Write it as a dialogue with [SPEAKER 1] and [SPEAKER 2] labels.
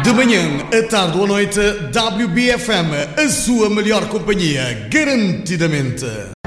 [SPEAKER 1] De manhã, à tarde ou à noite, WBFM, a sua melhor companhia, garantidamente.